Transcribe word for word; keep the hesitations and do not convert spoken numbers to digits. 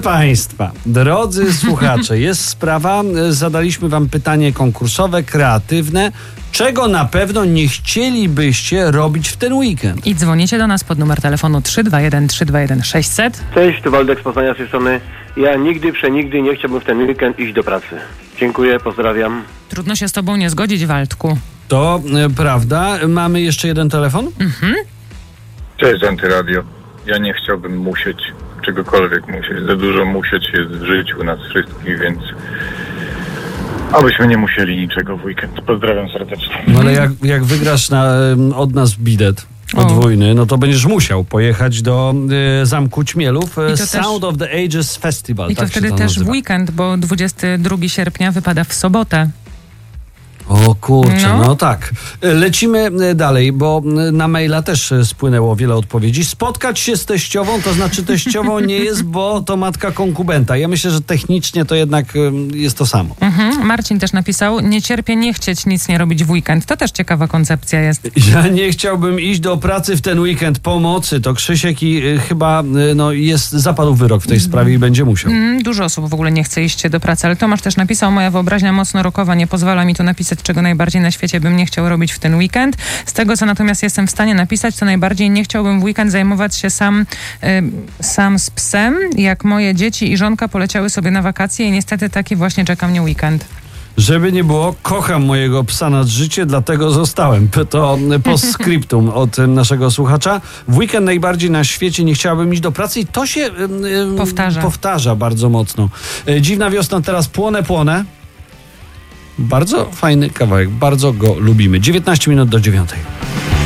Państwa, drodzy słuchacze, jest sprawa, zadaliśmy wam pytanie konkursowe, kreatywne, czego na pewno nie chcielibyście robić w ten weekend. I dzwonicie do nas pod numer telefonu trzy dwa jeden trzy dwa jeden sześćset. Cześć, tu Waldek z Poznania z tej strony. Ja nigdy, przenigdy nie chciałbym w ten weekend iść do pracy. Dziękuję, pozdrawiam. Trudno się z tobą nie zgodzić, Waldku. To e, prawda. Mamy jeszcze jeden telefon? Mhm. Cześć, Antyradio. Ja nie chciałbym musieć, czegokolwiek musieć. Za dużo musieć jest w życiu nas wszystkich, więc abyśmy nie musieli niczego w weekend. Pozdrawiam serdecznie. No ale jak, jak wygrasz na, od nas bilet podwójny, no to będziesz musiał pojechać do y, Zamku Ćmielów, Sound też, of the Ages Festival. I to tak wtedy to też nazywa. w weekend, bo dwudziestego drugiego sierpnia wypada w sobotę. O kurczę, no. No. tak. Lecimy dalej, bo na maila też spłynęło wiele odpowiedzi. Spotkać się z teściową, to znaczy teściową nie jest, bo to matka konkubenta. Ja myślę, że technicznie to jednak jest to samo. Mhm. Marcin też napisał, nie cierpię nie chcieć nic nie robić w weekend. To też ciekawa koncepcja jest. Ja nie chciałbym iść do pracy w ten weekend pomocy. To Krzysiek i y, chyba y, no, jest zapadł wyrok w tej sprawie i będzie musiał. Mm, dużo osób w ogóle nie chce iść do pracy, ale Tomasz też napisał, moja wyobraźnia mocno rockowa nie pozwala mi tu napisać, czego najbardziej na świecie bym nie chciał robić w ten weekend. Z tego, co natomiast jestem w stanie napisać, to najbardziej nie chciałbym w weekend zajmować się sam, y, sam z psem, jak moje dzieci i żonka poleciały sobie na wakacje i niestety taki właśnie czeka mnie weekend. Żeby nie było, kocham mojego psa nad życie, dlatego zostałem. To postscriptum od naszego słuchacza. W weekend najbardziej na świecie nie chciałabym iść do pracy i to się yy, Powtarza. powtarza bardzo mocno. Yy, Dziwna wiosna, teraz płonę, płonę. Bardzo fajny kawałek, bardzo go lubimy. dziewiętnaście minut do dziewiątej.